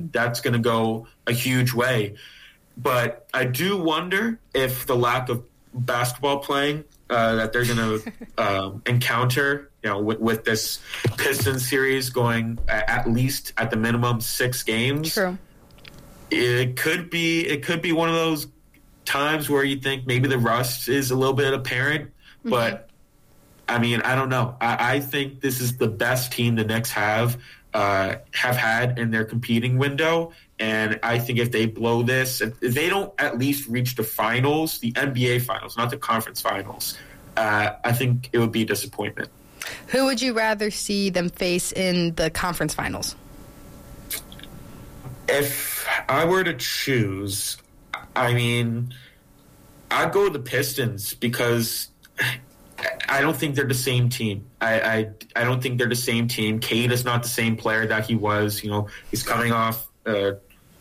and that's going to go a huge way. But I do wonder if the lack of basketball playing that they're going to encounter, with this Pistons series going at least at the minimum 6 games. True. It could be one of those times where you think maybe the rust is a little bit apparent, but I mean, I don't know. I think this is the best team the Knicks have had in their competing window, and I think if they blow this, if they don't at least reach the finals, the NBA finals, not the conference finals, I think it would be a disappointment. Who would you rather see them face in the conference finals? If I were to choose, I mean, I'd go with the Pistons because I don't think they're the same team. I don't think they're the same team. Cade is not the same player that he was. He's coming off, an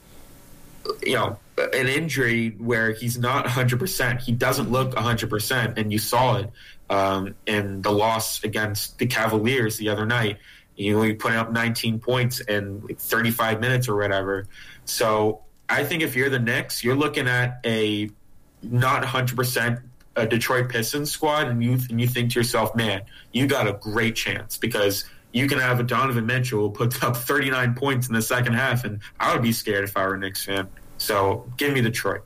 injury where he's not 100%. He doesn't look 100%, and you saw it in the loss against the Cavaliers the other night. He put up 19 points in 35 minutes or whatever. So I think if you're the Knicks, you're looking at a not 100% Detroit Pistons squad, and you think to yourself, man, you got a great chance because you can have a Donovan Mitchell who puts up 39 points in the second half, and I would be scared if I were a Knicks fan. So give me Detroit.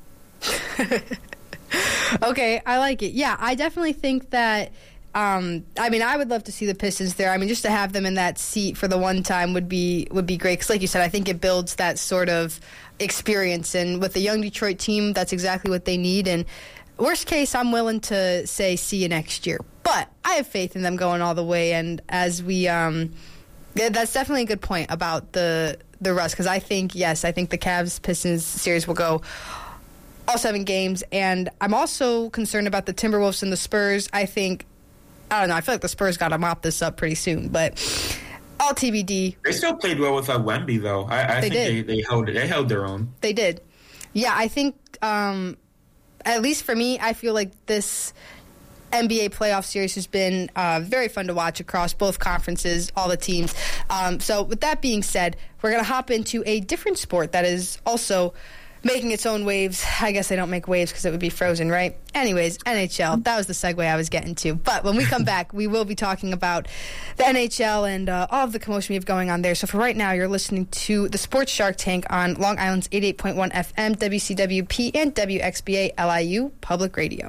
Okay, I like it. Yeah, I definitely think that I would love to see the Pistons there. I mean, just to have them in that seat for the one time would be great. Because like you said, I think it builds that sort of experience. And with the young Detroit team, that's exactly what they need. And worst case, I'm willing to say see you next year. But I have faith in them going all the way. And as we, that's definitely a good point about the rust. Because I think the Cavs-Pistons series will go all 7 games. And I'm also concerned about the Timberwolves and the Spurs. I don't know. I feel like the Spurs got to mop this up pretty soon, but all TBD. They still played well without Wemby, though. I think they held their own. They did. Yeah, I think, at least for me, I feel like this NBA playoff series has been very fun to watch across both conferences, all the teams. So with that being said, we're going to hop into a different sport that is also making its own waves. I guess they don't make waves because it would be frozen, right? Anyways, NHL. That was the segue I was getting to. But when we come back, we will be talking about the NHL and all of the commotion we have going on there. So for right now, you're listening to the Sports Shark Tank on Long Island's 88.1 FM, WCWP, and WXBA LIU Public Radio.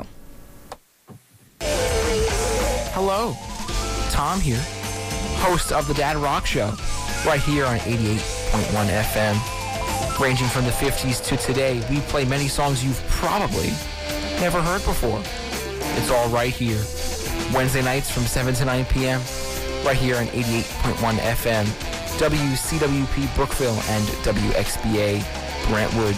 Hello, Tom here, host of the Dad Rock Show, right here on 88.1 FM. Ranging from the 50s to today, we play many songs you've probably never heard before. It's all right here. Wednesday nights from 7 to 9 p.m. right here on 88.1 FM, WCWP Brookville and WXBA Brentwood.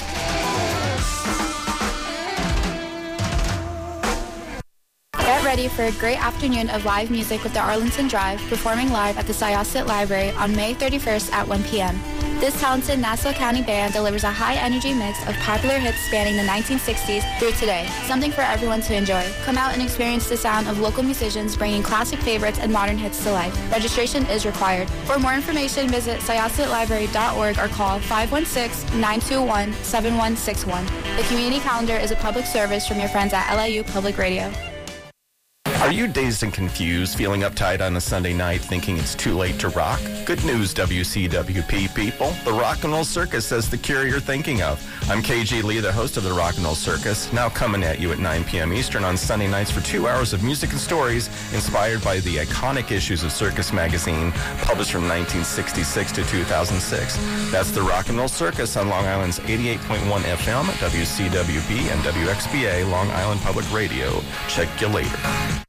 Get ready for a great afternoon of live music with the Arlington Drive, performing live at the Syosset Library on May 31st at 1 p.m. This talented Nassau County band delivers a high-energy mix of popular hits spanning the 1960s through today, something for everyone to enjoy. Come out and experience the sound of local musicians bringing classic favorites and modern hits to life. Registration is required. For more information, visit syossetlibrary.org or call 516-921-7161. The community calendar is a public service from your friends at LIU Public Radio. Are you dazed and confused, feeling uptight on a Sunday night, thinking it's too late to rock? Good news, WCWP people. The Rock and Roll Circus has the cure you're thinking of. I'm KG Lee, the host of the Rock and Roll Circus, now coming at you at 9 p.m. Eastern on Sunday nights for 2 hours of music and stories inspired by the iconic issues of Circus magazine, published from 1966 to 2006. That's the Rock and Roll Circus on Long Island's 88.1 FM, WCWP, and WXBA, Long Island Public Radio. Check you later.